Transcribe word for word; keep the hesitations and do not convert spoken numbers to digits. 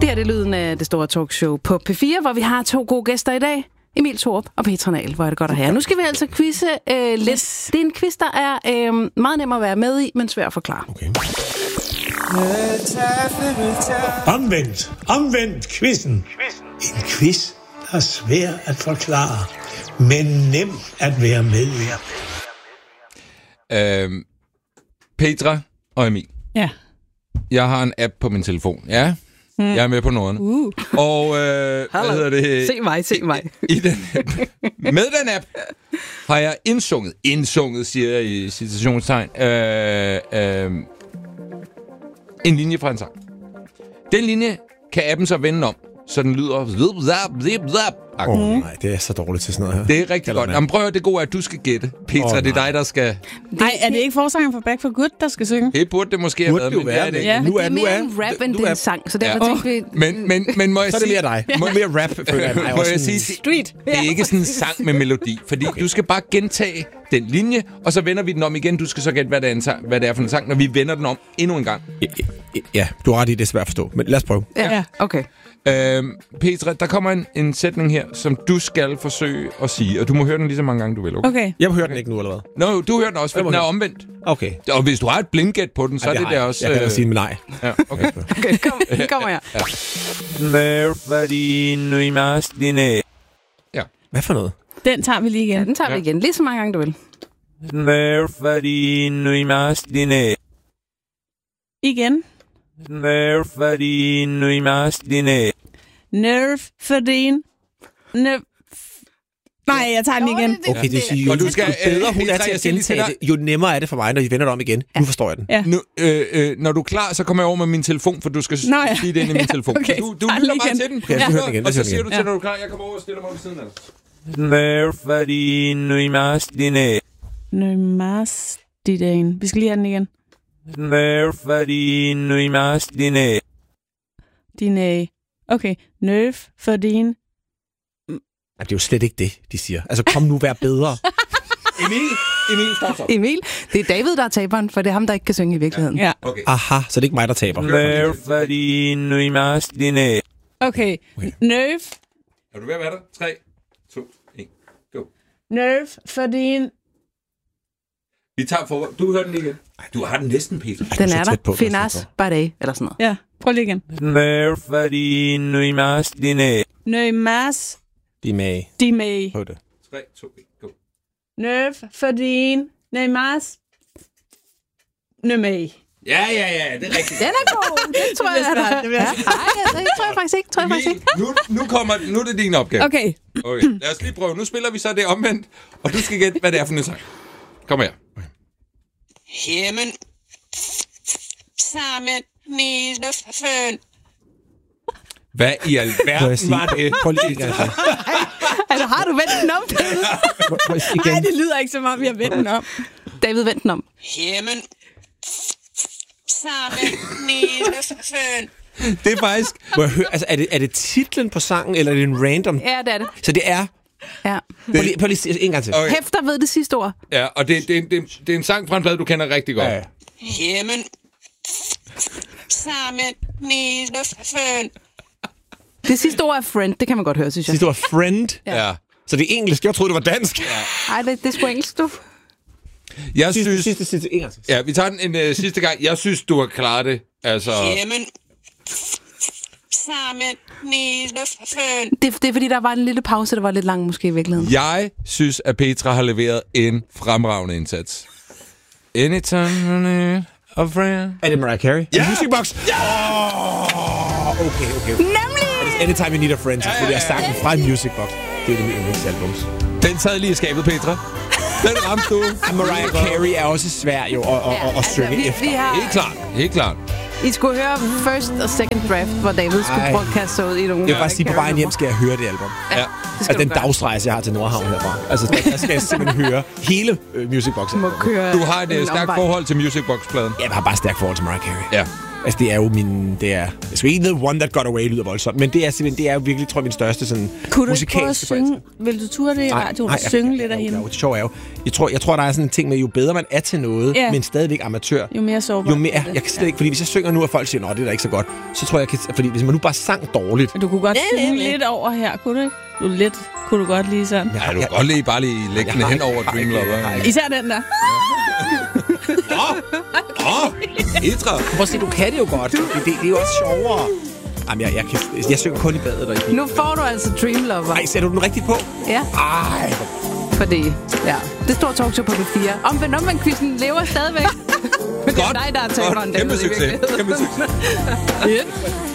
Det her det er lyden af det store talkshow på P fire, hvor vi har to gode gæster i dag. Emil Thorup og Petra Nahl, hvor er det godt at have. Nu skal vi altså quizze øh, lidt. Yes. Det er en quiz, der er øh, meget nem at være med i, men svær at forklare. Okay. Omvendt. Omvendt quizzen. En quiz, der er svær at forklare, men nem at være med i. Øhm, Petra og Emil. Ja. Jeg har en app på min telefon. Ja, mm. jeg er med på noget. Uh. Og øh, hvad hedder det? Se mig, se mig. I, i den, med den app har jeg indsunget, indsunget, siger jeg i citationstegn, øh, øh, en linje fra en sang. Den linje kan appen så vende om, så den lyder... Åh oh, nej, det er så dårligt til sådan noget her. Det er rigtig Eller godt. Jamen, prøv at det gode er, at du skal gætte. Petra, oh, det er dig, der skal... Nej, er det ikke forsangeren for Back for Good, der skal synge? Det burde det måske have været, men det er det. Ja. Nu er, det er mere en rap, end det er en sang, så derfor ja. tænkte vi... Men, men, men må jeg så er det mere dig. Må, mere rap, føler jeg. Må jeg sige, Street. Det er ikke sådan en sang med melodi, fordi okay. du skal bare gentage den linje, og så vender vi den om igen. Du skal så gætte, hvad det er, en sang, hvad det er for en sang, når vi vender den om endnu en gang. Ja, ja, du har ret i, det er svært at forstå, men lad os prøve. Ja, okay. Øhm, Petra, der kommer en, en sætning her, som du skal forsøge at sige, og du må høre den lige så mange gange, du vil. Okay? Okay. Jeg må høre den ikke nu, eller hvad? Nå, du hører den også, for den er omvendt. Okay. Og hvis du har et blindgæt på den, så Ej, er det der også... Jeg kan da sige med nej. Ja, okay. Okay, kom, kommer jeg. Ja. Hvad for noget? Den tager vi lige igen. Ja, den tager vi igen. Lige så mange gange, du vil. Igen. Nerf for din. Nerf. Nej, jeg tager den igen. Okay, det siger jo, og du skal, jo bedre hun øh, er til at gentage det, jo nemmere er det for mig, når I vender det om igen. Ja. Nu forstår jeg den. Ja. Nu, øh, øh, når du er klar, så kommer jeg over med min telefon, for du skal Nå, ja. sige det ind i min telefon. Okay. Du, du lytter bare til den. Okay, ja. Den igen. Og så siger du til, ja. når du er klar, jeg kommer over og stiller mig ved siden af dig. Nøjmastidane. Vi skal lige have den igen. Dine. Okay. Nerf for din. Ja, det er jo slet ikke det, de siger. Altså, kom nu, vær bedre. Emil, Emil, stop, stop. Emil, det er David, der er taberen, for det er ham, der ikke kan synge i virkeligheden. Ja. Okay. Aha, så det er ikke mig, der taber. Okay. Nerf. Er du ved at være der? tre, to, et, go. Nerf for din. Vi tager for... Du hører den lige igen. Du har den næsten, Peter. Den er der. Finas Bardet, eller sådan noget. Ja, prøv lige igen. Nerf for din Nøjmas. De med. De med. Prøv det. tre, to, et, go. Nerf for din. Nøjmas. Nømag. Ja, ja, ja, det er rigtigt. Den er god. Det tror jeg, det er. Nej, det tror jeg faktisk ikke. Tror jeg faktisk ikke. Nu, nu, kommer, nu er det din opgave. Okay. Okay, lad os lige prøve. Nu spiller vi så det omvendt, og du skal gætte, hvad det er for en sang. Kom her. Jamen, sammen med føn. Hvad i alverden var det? Prøv lige igen. Altså, har du vendt den om, David? Nej, det lyder ikke som om, vi har vendt den om. David, vendt den om. Jamen, sammen med føn. Det er faktisk... Må jeg høre, altså, er det, er det titlen på sangen, eller er det en random? Ja, det er det. Så det er... Ja. Prøv lige, prøv lige en gang til. Okay. Hæfter ved det sidste ord. Ja, og det, det, det, det er en sang fra en plade, du kender rigtig godt. Ja, ja. Jamen, sammen med føn. Det sidste ord er friend, det kan man godt høre, synes jeg. Sidste ord er friend? Ja. ja. Så det er engelsk, jeg troede, det var dansk. Nej, det, det er sgu engelsk, du. Jeg sidste, synes... Sidste, sidste, en gang til. Ja, vi tager den en uh, sidste gang. Jeg synes, du har klaret det. Altså... Jamen, sammen med føn. Det, det er fordi, der var en lille pause, der var lidt lang måske i virkeligheden. Jeg synes, at Petra har leveret en fremragende indsats. Anytime a friend. Er det Mariah Carey? Ja! Music Box? Ja! Oh, okay, okay. Nemlig! Anytime you need a friend, selvfølgelig. Ja, ja, ja. Jeg har sagt fra Music Box. Det er det mit yndlingsalbums. Den sad lige i skabet, Petra. Den ramte du. Mariah Carey er også svær jo at, at, at, at synge vi, efter. Vi har... Helt klart, helt klart. I skulle høre first og second draft, hvor David skulle prøve at kaste sig ud i nogle... Jeg vil bare sige, på vejen hjem skal jeg høre det album. Ja. Det altså den dagsrejse, jeg har til Nordhavn herfra. Altså der, der skal jeg simpelthen høre hele uh, Music Box. Må køre du har et uh, stærkt forhold til Music Box-pladen. Jeg har bare et stærkt forhold til Mariah Carey. Ja. Altså, det er jo min... Det er... Jeg skal ikke The One That Got Away lyder voldsomt, men det er simpelthen... Det er jo virkelig, tror jeg, min største sådan Kunne du ikke prøve at musikalske synge? forelskelse. Vil du ture det i radioen og jeg- synge lidt af jo, hende? jo, det sjove er jo... Jeg tror, jeg tror, der er sådan en ting med, jo bedre man er til noget, Ja. men stadigvæk amatør, Jo mere sårbar. jo mere... Jeg kan slet ikke... Fordi hvis jeg synger nu, og folk siger, nå, det er da ikke så godt, så tror jeg, jeg kan... Fordi hvis man nu bare sang dårligt... Du kunne godt Ja, ja, synge ja. lidt over her, kunne du ikke? Du lidt, kunne du godt lige sådan. Jeg, Ja, du kan godt lige bare lige lægge den har hen ikke- over jeg har Dream ikke- Lover. jeg har ikke- Især den der. Åh, Petra. Prøv at se, du kan det jo godt. Det, det, det er jo også sjovere. Jamen, jeg, jeg, kan, jeg synger kun i badet og i bilen. Nu får du altså Dream Lover. Ej, sætter du den rigtigt på? Ja, Ej, fordi... Ja, det står talkshow på P fire. Omvendt, omvendt, quizzen lever stadigvæk. Men det er Godt. dig, der er taberen. Kæmpe derude i succes. virkeligheden. Kæmpe succes.